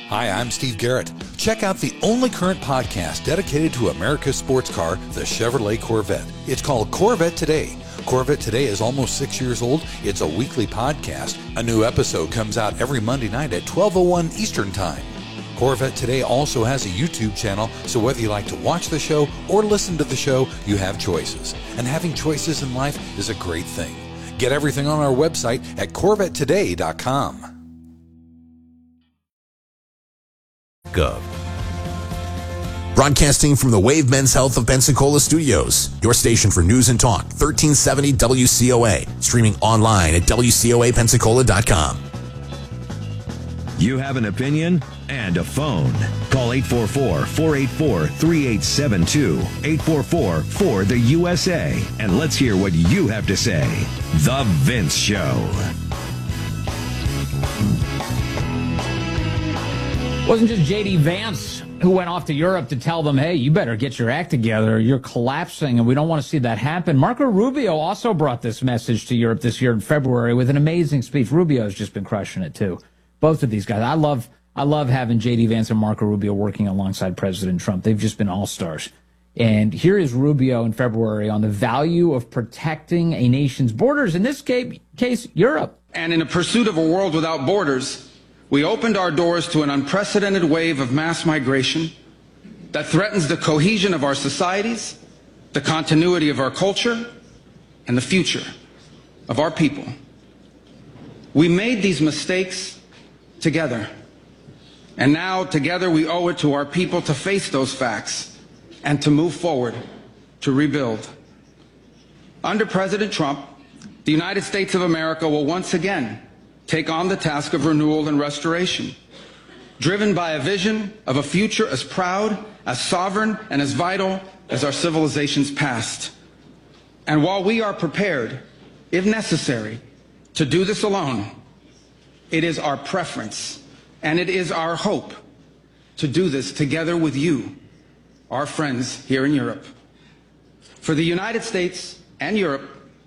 Hi, I'm Steve Garrett. Check out the only current podcast dedicated to America's sports car, the Chevrolet Corvette. It's called Corvette Today. Corvette Today is almost 6 years old. It's a weekly podcast. A new episode comes out every Monday night at 12:01 Eastern Time. Corvette Today also has a YouTube channel, so whether you like to watch the show or listen to the show, you have choices. And having choices in life is a great thing. Get everything on our website at CorvetteToday.com. Gov. Broadcasting from the Wave Men's Health of Pensacola Studios, your station for news and talk, 1370 WCOA, streaming online at WCOAPensacola.com. You have an opinion and a phone. Call 844-484-3872, 844-4-THE-USA, and let's hear what you have to say. The Vince Show. It wasn't just J.D. Vance who went off to Europe to tell them, hey, you better get your act together. You're collapsing, and we don't want to see that happen. Marco Rubio also brought this message to Europe this year in February with an amazing speech. Rubio's just been crushing it, too. Both of these guys. I love having J.D. Vance and Marco Rubio working alongside President Trump. They've just been all-stars. And here is Rubio in February on the value of protecting a nation's borders, in this case, Europe. And in a pursuit of a world without borders, we opened our doors to an unprecedented wave of mass migration that threatens the cohesion of our societies, the continuity of our culture, and the future of our people. We made these mistakes together, and now together we owe it to our people to face those facts and to move forward to rebuild. Under President Trump, the United States of America will once again take on the task of renewal and restoration, driven by a vision of a future as proud, as sovereign, and as vital as our civilization's past. And while we are prepared, if necessary, to do this alone, it is our preference and it is our hope to do this together with you, our friends here in Europe. For the United States and Europe,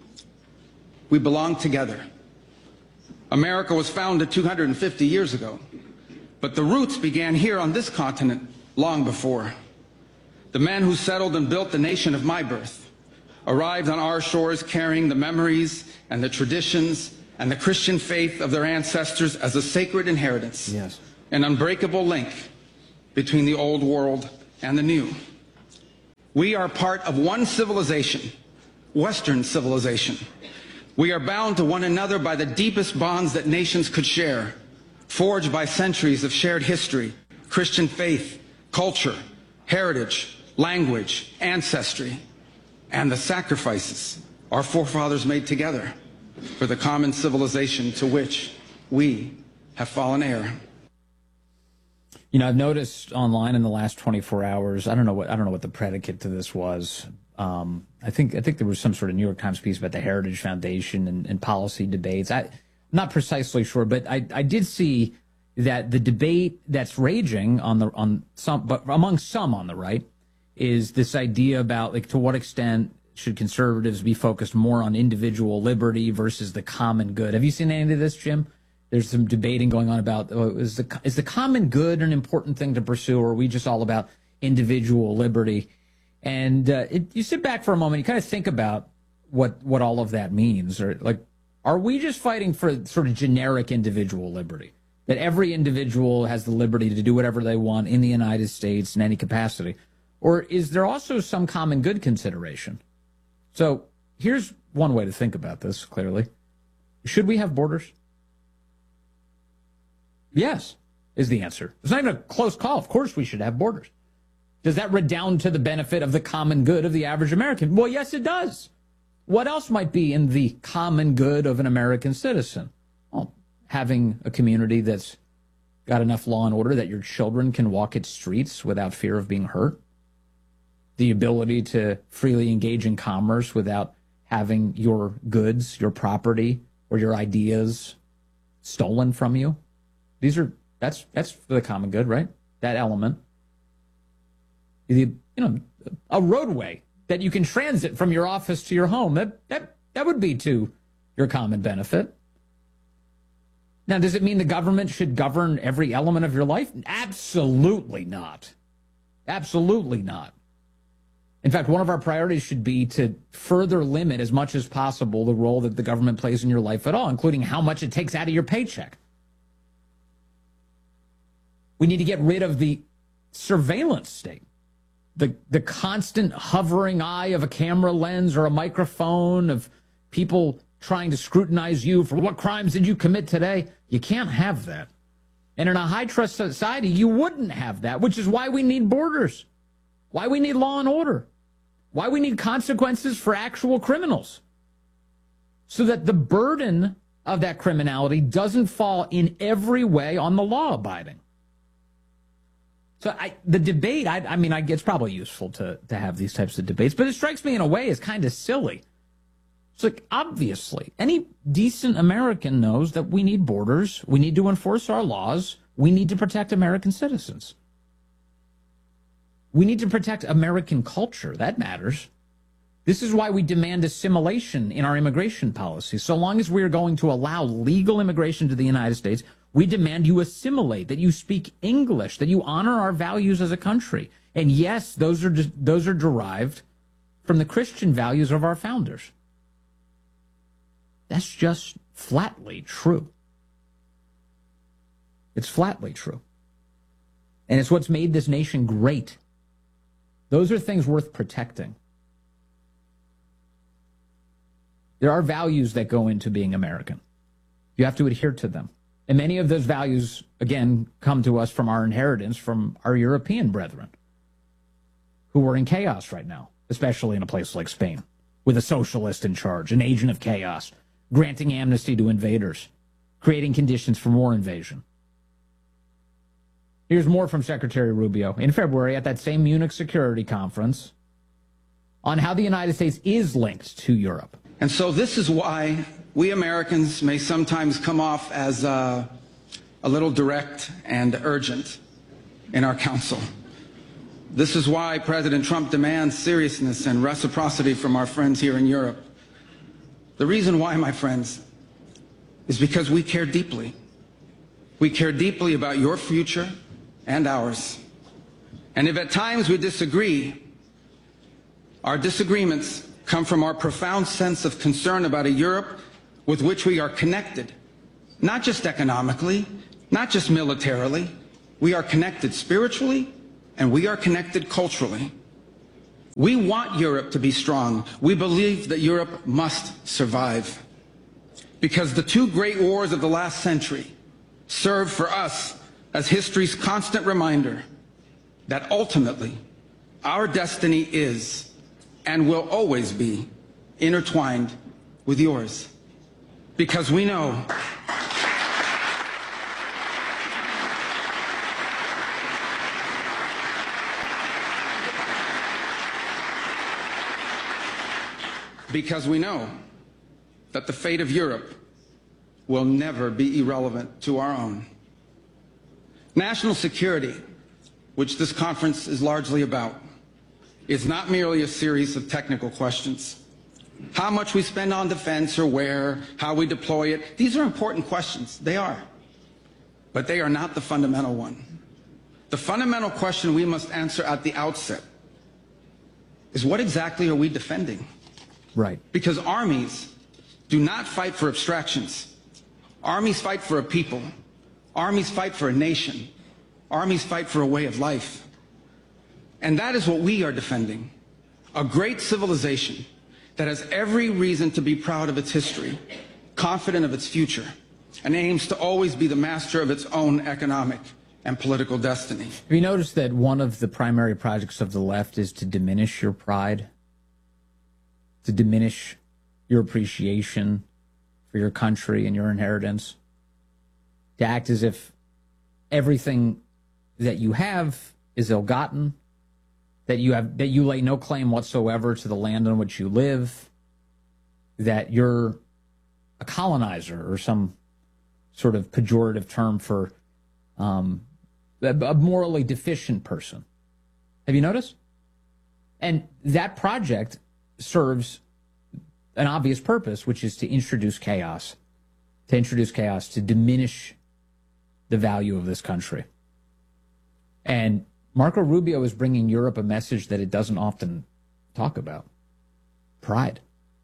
we belong together. America was founded 250 years ago, but the roots began here on this continent long before. The men who settled and built the nation of my birth arrived on our shores carrying the memories and the traditions and the Christian faith of their ancestors as a sacred inheritance, yes, an unbreakable link between the old world and the new. We are part of one civilization, Western civilization. We are bound to one another by the deepest bonds that nations could share, forged by centuries of shared history, Christian faith, culture, heritage, language, ancestry, and the sacrifices our forefathers made together for the common civilization to which we have fallen heir. You know, I've noticed online in the last 24 hours, I don't know what the predicate to this was. I think there was some sort of New York Times piece about the Heritage Foundation and policy debates. I'm not precisely sure, but I did see that the debate that's raging among some on the right is this idea about, like, to what extent should conservatives be focused more on individual liberty versus the common good. Have you seen any of this, Jim? There's some debating going on about, is the common good an important thing to pursue, or are we just all about individual liberty? And you sit back for a moment, you kind of think about what all of that means. Or, like, are we just fighting for sort of generic individual liberty? That every individual has the liberty to do whatever they want in the United States in any capacity? Or is there also some common good consideration? So here's one way to think about this, clearly. Should we have borders? Yes, is the answer. It's not even a close call. Of course we should have borders. Does that redound to the benefit of the common good of the average American? Well, yes, it does. What else might be in the common good of an American citizen? Well, having a community that's got enough law and order that your children can walk its streets without fear of being hurt. The ability to freely engage in commerce without having your goods, your property, or your ideas stolen from you. That's for the common good, right? That element. A roadway that you can transit from your office to your home. That would be to your common benefit. Now, does it mean the government should govern every element of your life? Absolutely not. Absolutely not. In fact, one of our priorities should be to further limit as much as possible the role that the government plays in your life at all, including how much it takes out of your paycheck. We need to get rid of the surveillance state, the constant hovering eye of a camera lens or a microphone of people trying to scrutinize you for what crimes did you commit today. You can't have that. And in a high-trust society, you wouldn't have that, which is why we need borders, why we need law and order, why we need consequences for actual criminals, so that the burden of that criminality doesn't fall in every way on the law-abiding. So the debate, I mean, it's probably useful to have these types of debates, but it strikes me in a way as kind of silly. It's like, obviously, any decent American knows that we need borders, we need to enforce our laws, we need to protect American citizens. We need to protect American culture. That matters. This is why we demand assimilation in our immigration policy. So long as we are going to allow legal immigration to the United States, we demand you assimilate, that you speak English, that you honor our values as a country. And yes, those are derived from the Christian values of our founders. That's just flatly true. It's flatly true. And it's what's made this nation great. Those are things worth protecting. There are values that go into being American. You have to adhere to them. And many of those values, again, come to us from our inheritance from our European brethren who are in chaos right now, especially in a place like Spain, with a socialist in charge, an agent of chaos, granting amnesty to invaders, creating conditions for more invasion. Here's more from Secretary Rubio in February at that same Munich Security Conference on how the United States is linked to Europe. And so this is why we Americans may sometimes come off as a little direct and urgent in our counsel. This is why President Trump demands seriousness and reciprocity from our friends here in Europe. The reason why, my friends, is because we care deeply. We care deeply about your future and ours. And if at times we disagree, our disagreements come from our profound sense of concern about a Europe with which we are connected, not just economically, not just militarily. We are connected spiritually, and we are connected culturally. We want Europe to be strong. We believe that Europe must survive, because the two great wars of the last century serve for us as history's constant reminder that ultimately our destiny is and will always be intertwined with yours. Because we know that the fate of Europe will never be irrelevant to our own. National security, which this conference is largely about, is not merely a series of technical questions. How much we spend on defense or where, how we deploy it, these are important questions. They are. But they are not the fundamental one. The fundamental question we must answer at the outset is, what exactly are we defending? Right. Because armies do not fight for abstractions. Armies fight for a people. Armies fight for a nation. Armies fight for a way of life. And that is what we are defending. A great civilization that has every reason to be proud of its history, confident of its future, and aims to always be the master of its own economic and political destiny. Have you noticed that one of the primary projects of the left is to diminish your pride, to diminish your appreciation for your country and your inheritance, to act as if everything that you have is ill-gotten, that you lay no claim whatsoever to the land on which you live, that you're a colonizer, or some sort of pejorative term for a morally deficient person. Have you noticed? And that project serves an obvious purpose, which is to introduce chaos, to introduce chaos, to diminish the value of this country. And Marco Rubio is bringing Europe a message that it doesn't often talk about. Pride.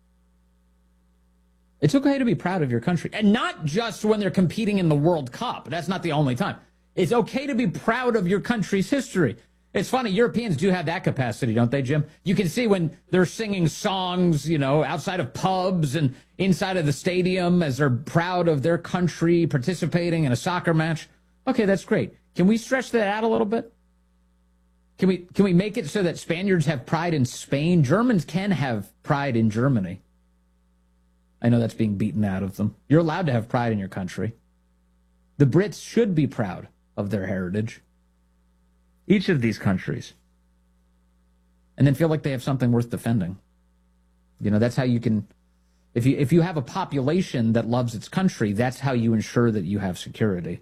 It's okay to be proud of your country. And not just when they're competing in the World Cup. That's not the only time. It's okay to be proud of your country's history. It's funny, Europeans do have that capacity, don't they, Jim? You can see when they're singing songs, outside of pubs and inside of the stadium as they're proud of their country participating in a soccer match. Okay, that's great. Can we stretch that out a little bit? Can we make it so that Spaniards have pride in Spain? Germans can have pride in Germany. I know that's being beaten out of them. You're allowed to have pride in your country. The Brits should be proud of their heritage. Each of these countries. And then feel like they have something worth defending. That's how you can, if you have a population that loves its country, that's how you ensure that you have security.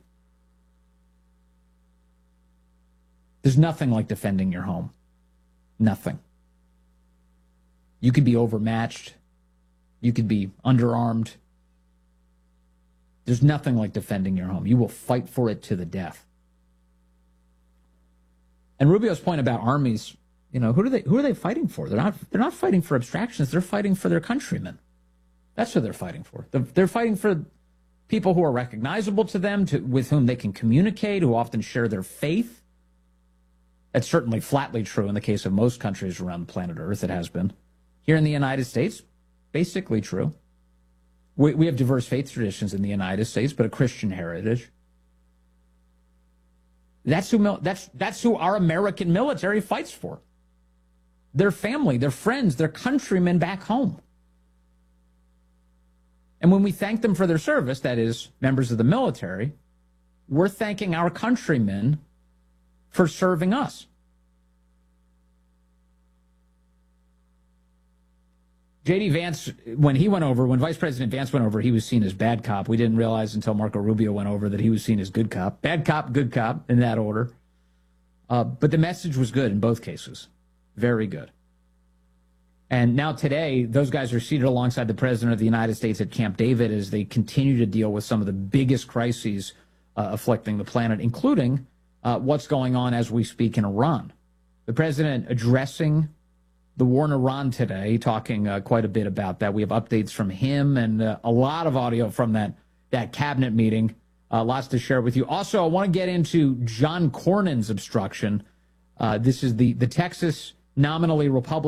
There's nothing like defending your home. Nothing. You could be overmatched. You could be underarmed. There's nothing like defending your home. You will fight for it to the death. And Rubio's point about armies, who are they fighting for? They're not fighting for abstractions. They're fighting for their countrymen. That's what they're fighting for. They're fighting for people who are recognizable to them, with whom they can communicate, who often share their faith. That's certainly flatly true in the case of most countries around the planet Earth. It has been. Here in the United States, basically true. We have diverse faith traditions in the United States, but a Christian heritage. That's who our American military fights for. Their family, their friends, their countrymen back home. And when we thank them for their service, that is, members of the military, we're thanking our countrymen for serving us. J.D. Vance, when Vice President Vance went over, he was seen as bad cop. We didn't realize until Marco Rubio went over that he was seen as good cop. Bad cop, good cop, in that order. But the message was good in both cases. Very good. And now today, those guys are seated alongside the President of the United States at Camp David as they continue to deal with some of the biggest crises afflicting the planet, including what's going on as we speak in Iran. The President addressing the war in Iran today, talking quite a bit about that. We have updates from him and a lot of audio from that cabinet meeting. Lots to share with you. Also, I want to get into John Cornyn's obstruction. This is the Texas nominally Republican